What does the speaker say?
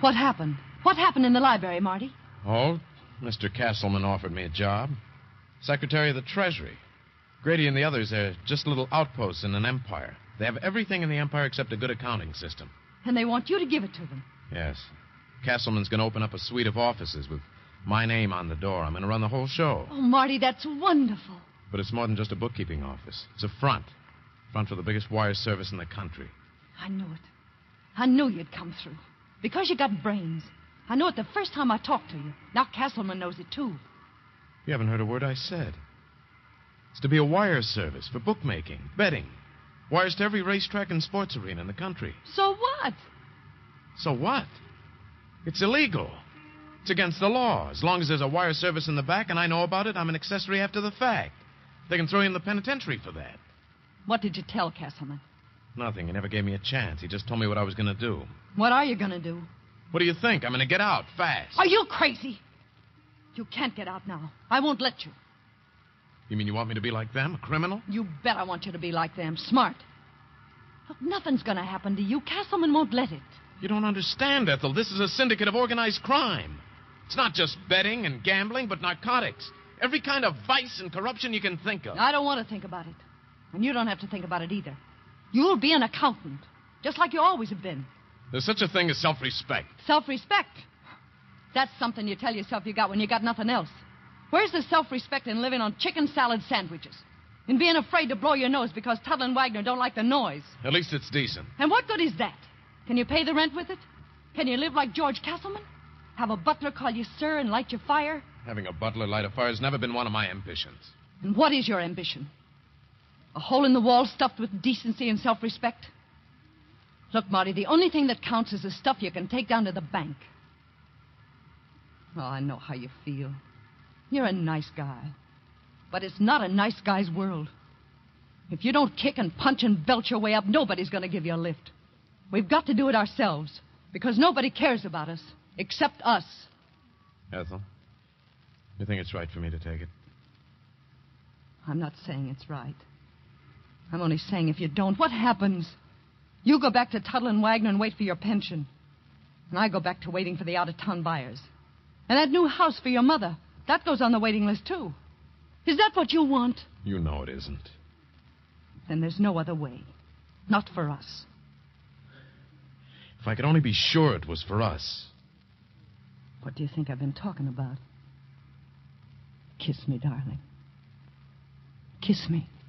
What happened? What happened in the library, Marty? Oh, Mr. Castleman offered me a job. Secretary of the Treasury. Grady and the others are just little outposts in an empire. They have everything in the empire except a good accounting system. And they want you to give it to them. Yes. Castleman's going to open up a suite of offices with my name on the door. I'm going to run the whole show. Oh, Marty, that's wonderful. But it's more than just a bookkeeping office. It's a front. Front for the biggest wire service in the country. I knew it. I knew you'd come through. Because you got brains. I knew it the first time I talked to you. Now Castleman knows it, too. You haven't heard a word I said. It's to be a wire service for bookmaking, betting. Wires to every racetrack and sports arena in the country. So what? So what? It's illegal. It's against the law. As long as there's a wire service in the back and I know about it, I'm an accessory after the fact. They can throw you in the penitentiary for that. What did you tell Castleman? Nothing. He never gave me a chance. He just told me what I was going to do. What are you going to do? What do you think? I'm going to get out fast. Are you crazy? You can't get out now. I won't let you. You mean you want me to be like them, a criminal? You bet I want you to be like them, smart. Look, nothing's going to happen to you. Castleman won't let it. You don't understand, Ethel. This is a syndicate of organized crime. It's not just betting and gambling, but narcotics. Every kind of vice and corruption you can think of. I don't want to think about it. And you don't have to think about it either. You'll be an accountant, just like you always have been. There's such a thing as self-respect. Self-respect? That's something you tell yourself you got when you got nothing else. Where's the self-respect in living on chicken salad sandwiches? In being afraid to blow your nose because Tuttle and Wagner don't like the noise? At least it's decent. And what good is that? Can you pay the rent with it? Can you live like George Castleman? Have a butler call you sir and light your fire? Having a butler light a fire has never been one of my ambitions. And what is your ambition? A hole in the wall stuffed with decency and self-respect? Look, Marty, the only thing that counts is the stuff you can take down to the bank. Oh, I know how you feel. You're a nice guy. But it's not a nice guy's world. If you don't kick and punch and belch your way up, nobody's going to give you a lift. We've got to do it ourselves, because nobody cares about us, except us. Ethel, you think it's right for me to take it? I'm not saying it's right. I'm only saying if you don't, what happens? You go back to Tuttle and Wagner and wait for your pension. And I go back to waiting for the out-of-town buyers. And that new house for your mother, that goes on the waiting list, too. Is that what you want? You know it isn't. Then there's no other way. Not for us. If I could only be sure it was for us. What do you think I've been talking about? Kiss me, darling. Kiss me.